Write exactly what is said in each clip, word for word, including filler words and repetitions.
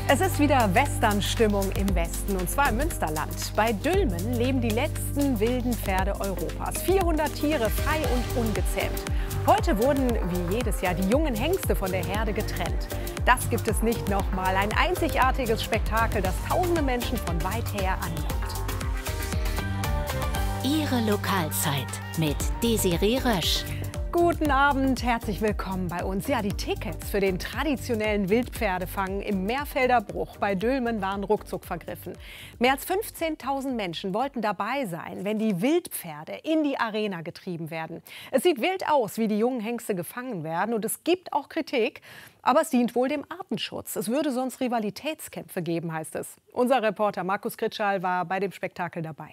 Es ist wieder Western-Stimmung im Westen, und zwar im Münsterland. Bei Dülmen leben die letzten wilden Pferde Europas. vierhundert Tiere, frei und ungezähmt. Heute wurden, wie jedes Jahr, die jungen Hengste von der Herde getrennt. Das gibt es nicht nochmal. Ein einzigartiges Spektakel, das tausende Menschen von weit her anlockt. Ihre Lokalzeit mit Desiree Rösch. Guten Abend, herzlich willkommen bei uns. Ja, die Tickets für den traditionellen Wildpferdefang im Meerfelder Bruch bei Dülmen waren ruckzuck vergriffen. Mehr als fünfzehntausend Menschen wollten dabei sein, wenn die Wildpferde in die Arena getrieben werden. Es sieht wild aus, wie die jungen Hengste gefangen werden, und es gibt auch Kritik. Aber es dient wohl dem Artenschutz. Es würde sonst Rivalitätskämpfe geben, heißt es. Unser Reporter Markus Kritschal war bei dem Spektakel dabei.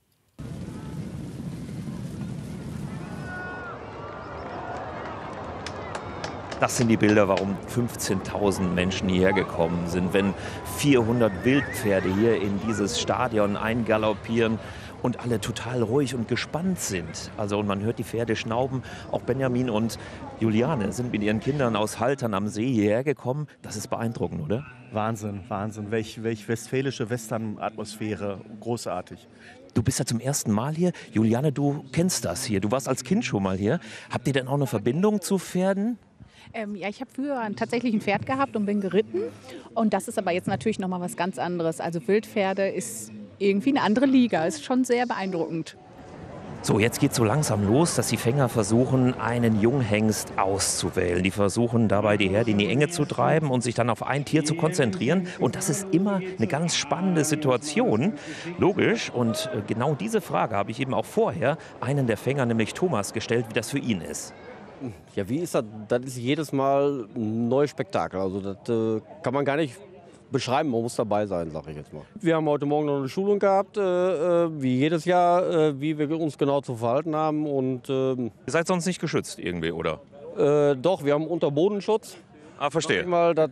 Das sind die Bilder, warum fünfzehntausend Menschen hierher gekommen sind. Wenn vierhundert Wildpferde hier in dieses Stadion eingaloppieren und alle total ruhig und gespannt sind. Also, und man hört die Pferde schnauben. Auch Benjamin und Juliane sind mit ihren Kindern aus Haltern am See hierher gekommen. Das ist beeindruckend, oder? Wahnsinn, Wahnsinn. Welch, welch westfälische Western-Atmosphäre. Großartig. Du bist ja zum ersten Mal hier. Juliane, du kennst das hier. Du warst als Kind schon mal hier. Habt ihr denn auch eine Verbindung zu Pferden? Ähm, ja, ich habe früher tatsächlich ein Pferd gehabt und bin geritten. Und das ist aber jetzt natürlich noch mal was ganz anderes. Also Wildpferde ist irgendwie eine andere Liga. Ist schon sehr beeindruckend. So, jetzt geht es so langsam los, dass die Fänger versuchen, einen Junghengst auszuwählen. Die versuchen dabei, die Herde in die Enge zu treiben und sich dann auf ein Tier zu konzentrieren. Und das ist immer eine ganz spannende Situation. Logisch. Und genau diese Frage habe ich eben auch vorher einen der Fänger, nämlich Thomas, gestellt, wie das für ihn ist. Ja, wie ist das? Das ist jedes Mal ein neues Spektakel. Also das äh, kann man gar nicht beschreiben. Man muss dabei sein, sage ich jetzt mal. Wir haben heute Morgen noch eine Schulung gehabt, äh, wie jedes Jahr, äh, wie wir uns genau zu verhalten haben. Und, äh, Ihr seid sonst nicht geschützt irgendwie, oder? Äh, doch, wir haben Unterbodenschutz. Ah, verstehe. Mal, das,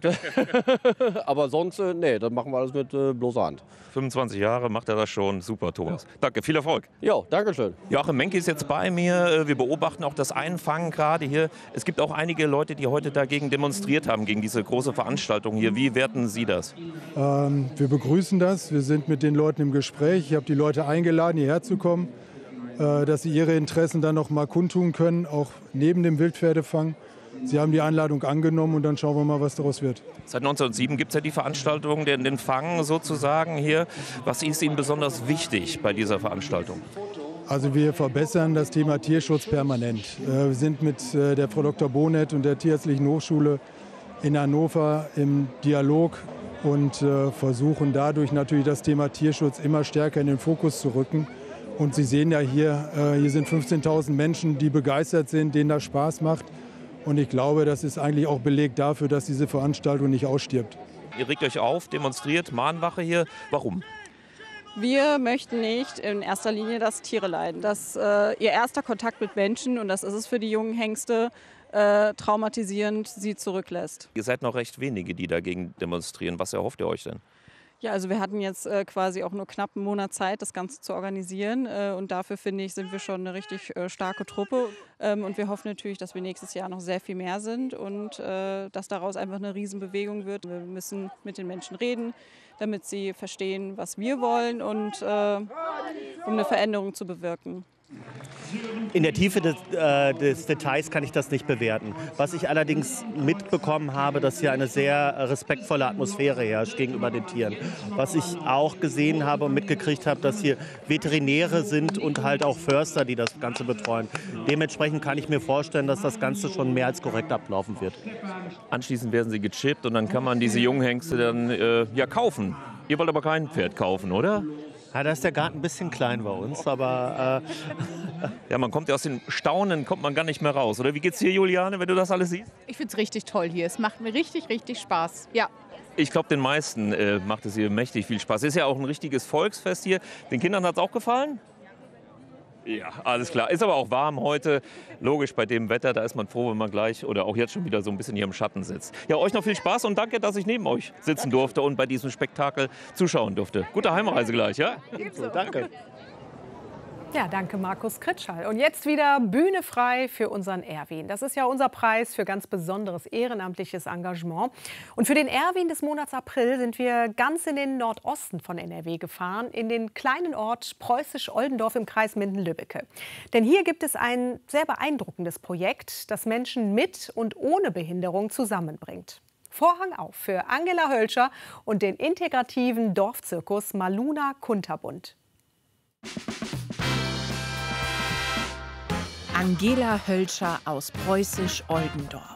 aber sonst, äh, nee, das machen wir alles mit äh, bloßer Hand. fünfundzwanzig Jahre macht er das schon. Super, Thomas. Ja. Danke, viel Erfolg. Ja, danke schön. Joachim Menke ist jetzt bei mir. Wir beobachten auch das Einfangen gerade hier. Es gibt auch einige Leute, die heute dagegen demonstriert haben, gegen diese große Veranstaltung hier. Wie werten Sie das? Ähm, wir begrüßen das. Wir sind mit den Leuten im Gespräch. Ich habe die Leute eingeladen, hierher zu kommen, äh, dass sie ihre Interessen dann noch mal kundtun können, auch neben dem Wildpferdefang. Sie haben die Einladung angenommen, und dann schauen wir mal, was daraus wird. Seit neunzehnhundertsieben gibt es ja die Veranstaltung, den, den Fang sozusagen hier. Was ist Ihnen besonders wichtig bei dieser Veranstaltung? Also wir verbessern das Thema Tierschutz permanent. Wir sind mit der Frau Doktor Bonet und der Tierärztlichen Hochschule in Hannover im Dialog und versuchen dadurch natürlich das Thema Tierschutz immer stärker in den Fokus zu rücken. Und Sie sehen ja hier, hier sind fünfzehntausend Menschen, die begeistert sind, denen das Spaß macht. Und ich glaube, das ist eigentlich auch Beleg dafür, dass diese Veranstaltung nicht ausstirbt. Ihr regt euch auf, demonstriert, Mahnwache hier. Warum? Wir möchten nicht in erster Linie, dass Tiere leiden. Dass äh, ihr erster Kontakt mit Menschen, und das ist es für die jungen Hengste, äh, traumatisierend sie zurücklässt. Ihr seid noch recht wenige, die dagegen demonstrieren. Was erhofft ihr euch denn? Ja, also wir hatten jetzt äh, quasi auch nur knapp einen Monat Zeit, das Ganze zu organisieren. Äh, und dafür, finde ich, sind wir schon eine richtig äh, starke Truppe. Ähm, und wir hoffen natürlich, dass wir nächstes Jahr noch sehr viel mehr sind und äh, dass daraus einfach eine Riesenbewegung wird. Wir müssen mit den Menschen reden, damit sie verstehen, was wir wollen, und äh, um eine Veränderung zu bewirken. In der Tiefe des, äh, des Details kann ich das nicht bewerten. Was ich allerdings mitbekommen habe, dass hier eine sehr respektvolle Atmosphäre herrscht gegenüber den Tieren. Was ich auch gesehen habe und mitgekriegt habe, dass hier Veterinäre sind und halt auch Förster, die das Ganze betreuen. Dementsprechend kann ich mir vorstellen, dass das Ganze schon mehr als korrekt ablaufen wird. Anschließend werden sie gechippt und dann kann man diese jungen Hengste dann äh, ja, kaufen. Ihr wollt aber kein Pferd kaufen, oder? Ja, da ist der Garten ein bisschen klein bei uns, aber... Äh ja, man kommt ja aus den Staunen, kommt man gar nicht mehr raus. Oder wie geht's dir, Juliane, wenn du das alles siehst? Ich finde es richtig toll hier. Es macht mir richtig, richtig Spaß. Ja. Ich glaube, den meisten äh, macht es hier mächtig viel Spaß. Ist ja auch ein richtiges Volksfest hier. Den Kindern hat es auch gefallen? Ja, alles klar. Ist aber auch warm heute. Logisch, bei dem Wetter, da ist man froh, wenn man gleich oder auch jetzt schon wieder so ein bisschen hier im Schatten sitzt. Ja, euch noch viel Spaß und danke, dass ich neben euch sitzen durfte und bei diesem Spektakel zuschauen durfte. Gute Heimreise gleich, ja? Ebenso, danke. Ja, danke Markus Kritschall. Und jetzt wieder Bühne frei für unseren Erwin. Das ist ja unser Preis für ganz besonderes ehrenamtliches Engagement. Und für den Erwin des Monats April sind wir ganz in den Nordosten von N R W gefahren, in den kleinen Ort Preußisch-Oldendorf im Kreis Minden-Lübbecke. Denn hier gibt es ein sehr beeindruckendes Projekt, das Menschen mit und ohne Behinderung zusammenbringt. Vorhang auf für Angela Hölscher und den integrativen Dorfzirkus Maluna Kunterbund. Angela Hölscher aus Preußisch-Oldendorf.